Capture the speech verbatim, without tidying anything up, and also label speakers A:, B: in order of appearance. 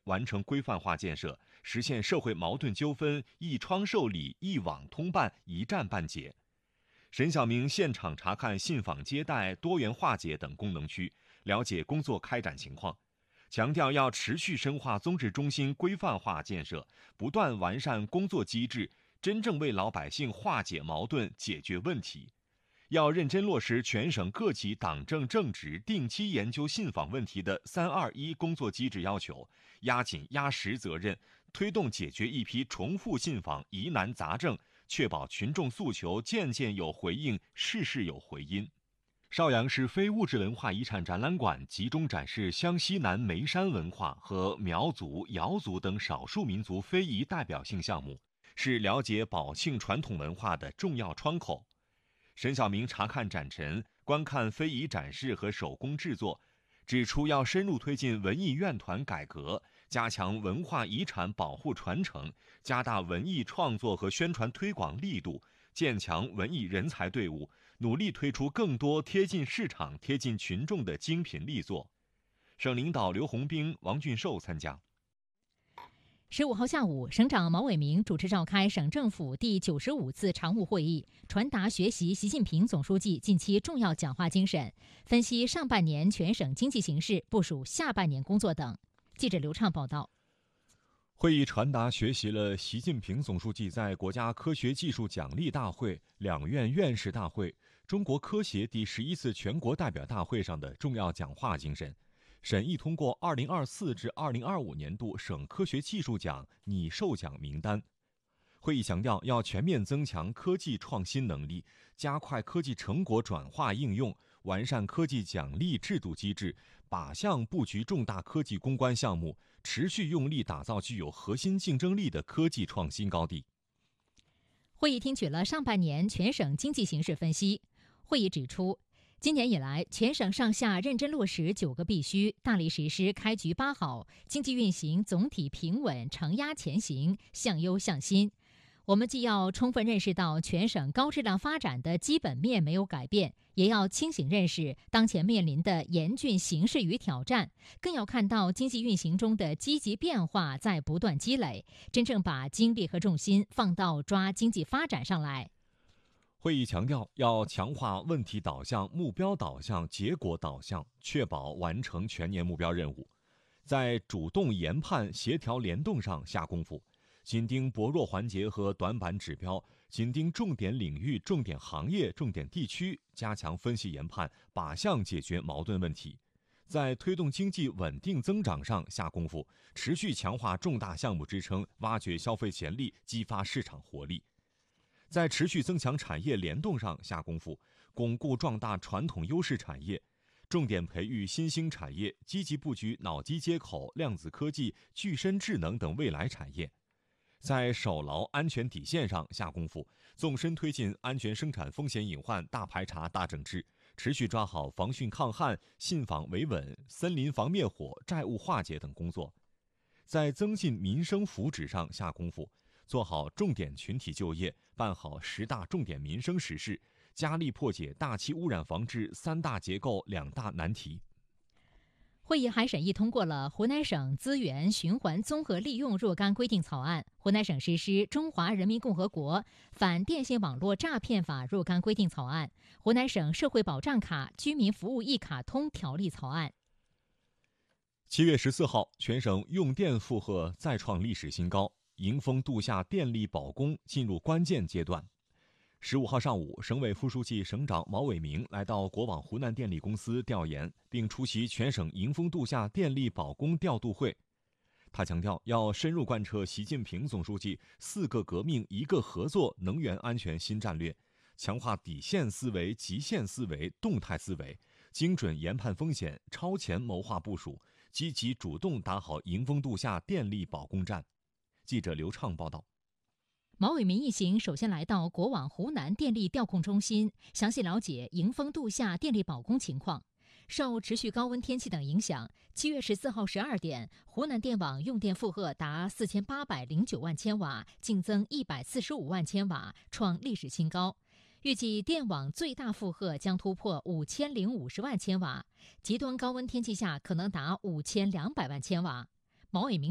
A: 完成规范化建设，实现社会矛盾纠纷一窗受理、一网通办、一站办结。沈晓明现场查看信访接待、多元化解等功能区，了解工作开展情况，强调要持续深化综治中心规范化建设，不断完善工作机制，真正为老百姓化解矛盾、解决问题。要认真落实全省各级党政正直定期研究信访问题的“三二一”工作机制要求，压紧压实责任，推动解决一批重复信访疑难杂症，确保群众诉求件件有回应，事事有回音。邵阳市非物质文化遗产展览馆集中展示湘西南眉山文化和苗族、瑶族等少数民族非遗代表性项目，是了解宝庆传统文化的重要窗口。沈晓明查看展陈，观看非遗展示和手工制作，指出要深入推进文艺院团改革，加强文化遗产保护传承，加大文艺创作和宣传推广力度，建强文艺人才队伍，努力推出更多贴近市场、贴近群众的精品力作。省领导刘洪兵、王俊寿参加。
B: 十五号下午，省长毛伟明主持召开省政府第九十五次常务会议，传达学习习近平总书记近期重要讲话精神，分析上半年全省经济形势，部署下半年工作等。记者刘畅报道。
A: 会议传达学习了习近平总书记在国家科学技术奖励大会、两院院士大会、中国科协第十一次全国代表大会上的重要讲话精神，审议通过二零二四至二零二五年度省科学技术奖拟授奖名单。会议强调，要全面增强科技创新能力，加快科技成果转化应用，完善科技奖励制度机制，靶向布局重大科技攻关项目，持续用力打造具有核心竞争力的科技创新高地。
B: 会议听取了上半年全省经济形势分析。会议指出，今年以来，全省上下认真落实九个必须，大力实施开局八好，经济运行总体平稳，承压前行，向优向新。我们既要充分认识到全省高质量发展的基本面没有改变，也要清醒认识当前面临的严峻形势与挑战，更要看到经济运行中的积极变化在不断积累，真正把精力和重心放到抓经济发展上来。
A: 会议强调，要强化问题导向、目标导向、结果导向，确保完成全年目标任务。在主动研判、协调联动上下功夫，紧盯薄弱环节和短板指标，紧盯重点领域、重点行业、重点地区，加强分析研判，靶向解决矛盾问题。在推动经济稳定增长上下功夫，持续强化重大项目支撑，挖掘消费潜力，激发市场活力。在持续增强产业联动上下功夫，巩固壮大传统优势产业，重点培育新兴产业，积极布局脑机接口、量子科技、具身智能等未来产业。在守牢安全底线上下功夫，纵深推进安全生产风险隐患大排查大整治，持续抓好防汛抗旱、信访维稳、森林防灭火、债务化解等工作。在增进民生福祉上下功夫，做好重点群体就业，办好十大重点民生实事，加力破解大气污染防治三大结构两大难题。
B: 会议还审议通过了湖南省资源循环综合利用若干规定草案、湖南省实施《中华人民共和国反电信网络诈骗法》若干规定草案、湖南省社会保障卡居民服务一卡通条例草案。
A: 七月十四号，全省用电负荷再创历史新高，迎峰度夏电力保供进入关键阶段。十五号上午，省委副书记、省长毛伟明来到国网湖南电力公司调研，并出席全省迎峰度夏电力保供调度会。他强调，要深入贯彻习近平总书记“四个革命、一个合作”能源安全新战略，强化底线思维、极限思维、动态思维，精准研判风险，超前谋划部署，积极主动打好迎峰度夏电力保供战。记者刘畅报道。
B: 毛伟明一行首先来到国网湖南电力调控中心，详细了解迎峰度夏电力保供情况。受持续高温天气等影响，七月十四号十二点，湖南电网用电负荷达四千八百零九万千瓦，净增一百四十五万千瓦，创历史新高。预计电网最大负荷将突破五千零五十万千瓦，极端高温天气下可能达五千两百万千瓦。毛伟明